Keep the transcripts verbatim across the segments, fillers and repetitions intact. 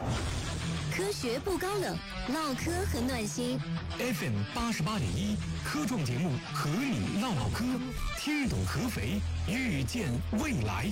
科学不高冷，唠嗑很暖心。 F M 八十八点一科创节目和你唠唠嗑，听懂合肥，遇见未来。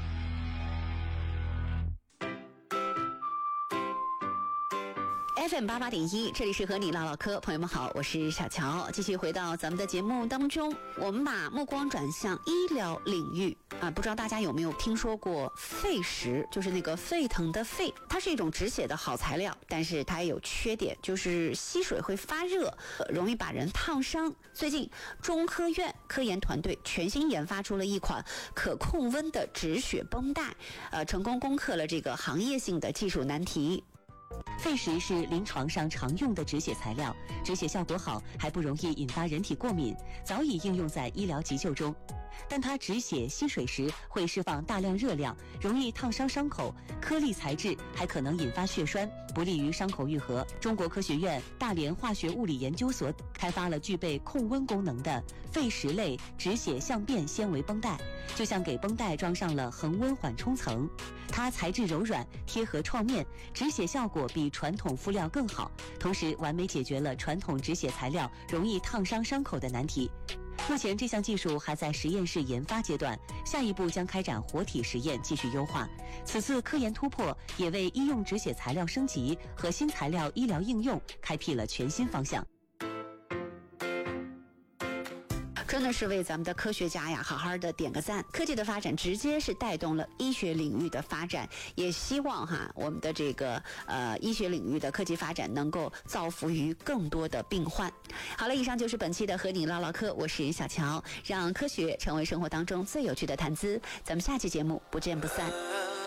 F M 八八点一，这里是和你唠唠嗑，朋友们好，我是小乔，继续回到咱们的节目当中，我们把目光转向医疗领域啊，不知道大家有没有听说过沸石，就是那个沸腾的沸，它是一种止血的好材料，但是它也有缺点，就是吸水会发热，容易把人烫伤。最近中科院科研团队全新研发出了一款可控温的止血绷带，呃，成功攻克了这个行业性的技术难题。沸石是临床上常用的止血材料，止血效果好，还不容易引发人体过敏，早已应用在医疗急救中。但它止血吸水时会释放大量热量，容易烫伤伤口，颗粒材质还可能引发血栓，不利于伤口愈合。中国科学院大连化学物理研究所开发了具备控温功能的沸石类止血相变纤维绷带，就像给绷带装上了恒温缓冲层。它材质柔软，贴合创面，止血效果比传统敷料更好，同时完美解决了传统止血材料容易烫伤伤口的难题。目前这项技术还在实验室研发阶段，下一步将开展活体实验继续优化。此次科研突破也为医用止血材料升级和新材料医疗应用开辟了全新方向。真的是为咱们的科学家呀好好的点个赞。科技的发展直接是带动了医学领域的发展，也希望哈我们的这个呃医学领域的科技发展能够造福于更多的病患。好了，以上就是本期的和你唠唠嗑，我是小乔，让科学成为生活当中最有趣的谈资。咱们下期节目不见不散。